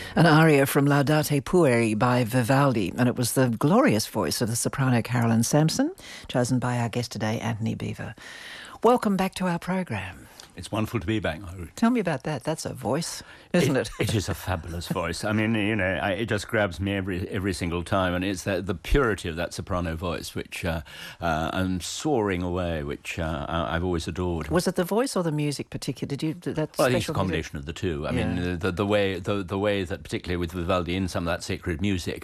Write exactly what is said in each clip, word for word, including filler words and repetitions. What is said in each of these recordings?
An aria from Laudate Pueri by Vivaldi, and it was the glorious voice of the soprano Carolyn Sampson, chosen by our guest today, Anthony Beaver. Welcome back to our program. It's wonderful to be back. Tell me about that. That's a voice, isn't it? It, it is a fabulous voice. I mean, you know, I, it just grabs me every every single time, and it's the, the purity of that soprano voice, which uh, uh, I'm soaring away, which uh, I've always adored. Was it the voice or the music, particularly? Did you did that? Well, I think it's a special combination music? of the two. I Yeah. mean, the the way the the way that, particularly with Vivaldi in some of that sacred music,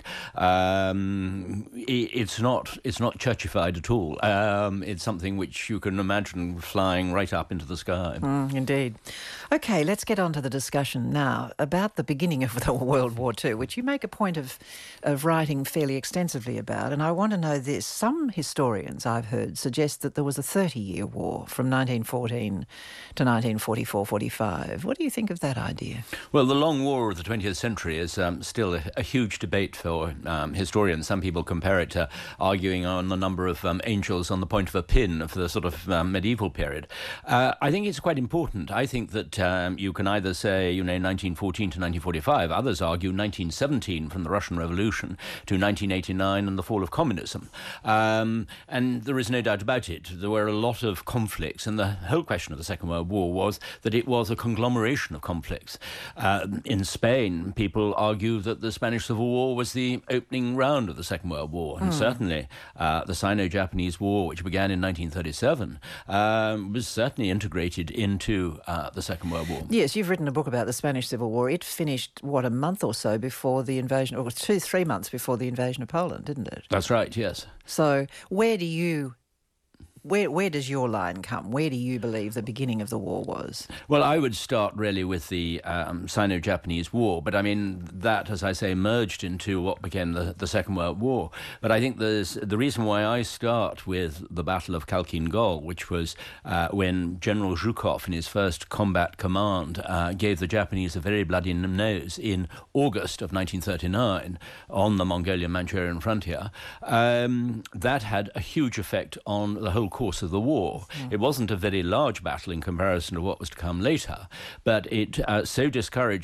um, it, it's not it's not churchified at all. Um, it's something which you can imagine flying right up into the sky. Mm, indeed. Okay, let's get on to the discussion now about the beginning of the World War Two, which you make a point of, of writing fairly extensively about. And I want to know this. Some historians, I've heard, suggest that there was a thirty-year war from nineteen fourteen to nineteen forty-four forty-five. What do you think of that idea? Well, the long war of the twentieth century is um, still a, a huge debate for um, historians. Some people compare it to arguing on the number of um, angels on the point of a pin for the sort of um, medieval period. Uh, I think it's quite important. I think that um, you can either say, you know, nineteen fourteen to nineteen forty-five. Others argue nineteen seventeen from the Russian Revolution to nineteen eighty-nine and the fall of communism. Um, and there is no doubt about it. There were a lot of conflicts, and the whole question of the Second World War was that it was a conglomeration of conflicts. Uh, in Spain, people argue that the Spanish Civil War was the opening round of the Second World War, and mm. certainly uh, the Sino-Japanese War, which began in nineteen thirty-seven, um, was certainly integrated into uh, the Second World War. Yes, you've written a book about the Spanish Civil War. It finished, what, a month or so before the invasion, or two, three months before the invasion of Poland, didn't it? That's right, yes. So where do you... Where where does your line come? Where do you believe the beginning of the war was? Well, I would start really with the um, Sino-Japanese War, but I mean, that, as I say, merged into what became the, the Second World War. But I think there's the reason why I start with the Battle of Khalkhin Gol, which was uh, when General Zhukov, in his first combat command, uh, gave the Japanese a very bloody nose in August of nineteen thirty-nine on the Mongolian-Manchurian frontier. Um, that had a huge effect on the whole course of the war. Mm. It wasn't a very large battle in comparison to what was to come later, but it uh, so discouraged